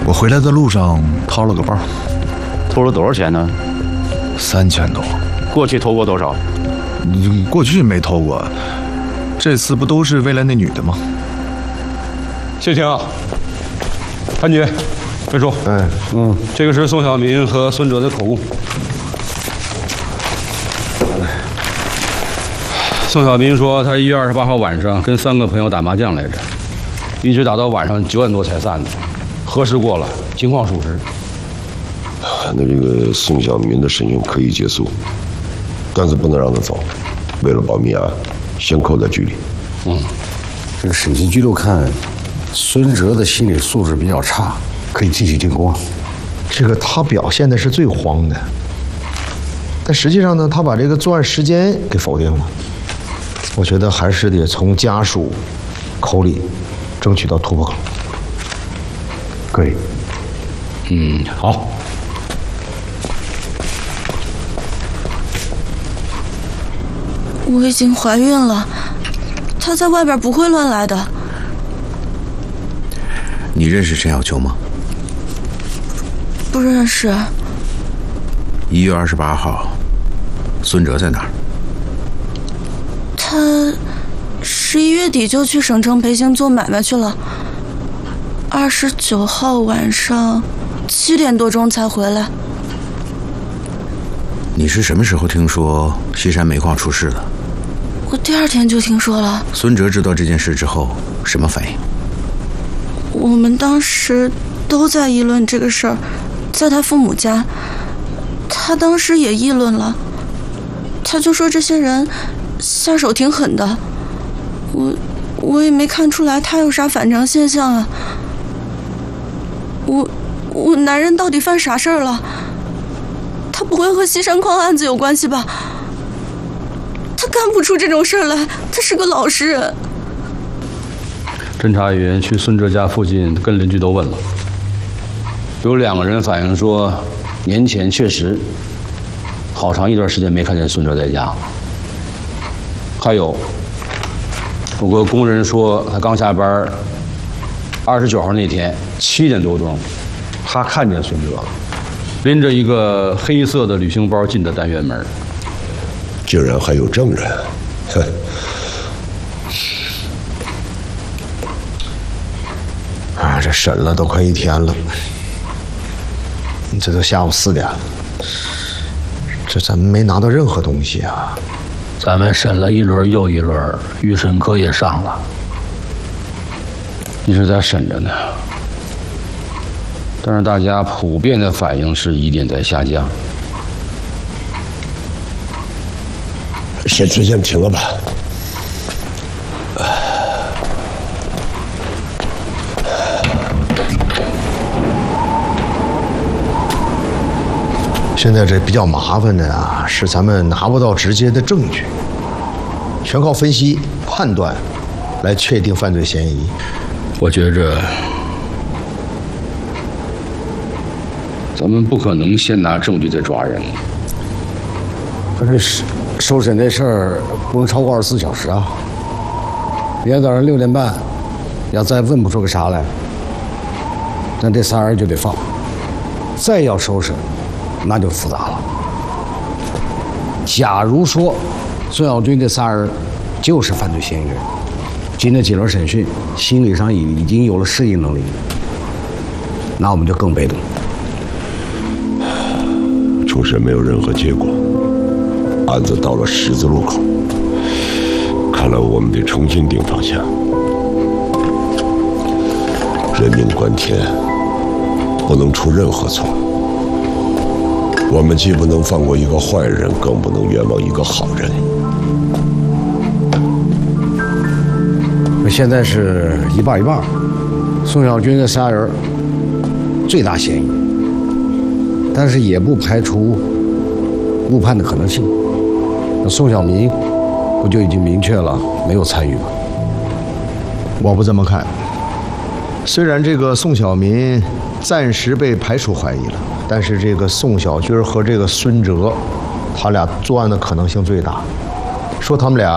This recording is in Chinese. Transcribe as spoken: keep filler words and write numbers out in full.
我回来的路上掏了个包， 偷了多少钱呢？ 三千多。 过去偷过多少？ 嗯，过去没偷过，这次不都是为了那女的吗？ 谢霆啊，潘局，别说， 哎， 嗯，这个是宋晓民和孙哲的口供。宋晓民说，他一月二十八号晚上跟三个朋友打麻将来着，一直打到晚上九点多才散的。核实过了，情况属实。 那这个宋晓民的审讯可以结束，但是不能让他走。为了保密啊，先扣在局里。 嗯，这个审讯记录看，孙哲的心理素质比较差，可以继续进宫。 这个他表现的是最慌的，但实际上呢，他把这个作案时间给否定了。我觉得还是得从家属口里争取到突破口。 可以。 嗯，好。 我已经怀孕了，他在外边不会乱来的。 你认识陈小秋吗？ 不认识。 一月二十八号，孙哲在哪儿？ 他十一月底就去省城培兴做买卖去了，二十九号晚上七点多钟才回来。 你是什么时候听说西山煤矿出事的？ 我第二天就听说了。 孙哲知道这件事之后什么反应？ 我们当时都在议论这个事儿，在他父母家，他当时也议论了，他就说这些人下手挺狠的，我我也没看出来他有啥反常现象啊。我我男人到底犯啥事儿了？他不会和西山矿案子有关系吧？他干不出这种事儿来，他是个老实人。 侦查员去孙哲家附近跟邻居都问了，有两个人反映说，年前确实好长一段时间没看见孙哲在家。还有有个工人说，他刚下班，二十九号那天七点多钟，他看见孙哲拎着一个黑色的旅行包进的单元门。 竟然还有证人，哼！ 啊，这审了都快一天了，这都下午四点了，这咱们没拿到任何东西啊。 咱们审了一轮又一轮，预审科也上了， 一直在审着呢。但是大家普遍的反应是疑点在下降。 先之前停了吧。 现在这比较麻烦的啊，是咱们拿不到直接的证据，全靠分析判断来确定犯罪嫌疑。 我觉着咱们不可能先拿证据再抓人。 可是受审这事儿不能超过二十四小时啊！明天早上六点半，要再问不出个啥来，那这仨人就得放。再要收审，那就复杂了。假如说孙晓军这仨人就是犯罪嫌疑人，经这几轮审讯，心理上已已经有了适应能力，那我们就更被动。 重审没有任何结果，案子到了十字路口，看来我们得重新定方向。人命关天，不能出任何错。我们既不能放过一个坏人，更不能冤枉一个好人。 现在是一半一半，宋晓军这仨人最大嫌疑，但是也不排除误判的可能性。那宋晓民不就已经明确了没有参与吗？ 我不这么看。虽然这个宋晓民暂时被排除怀疑了，但是这个宋小军和这个孙哲，他俩作案的可能性最大。说他们俩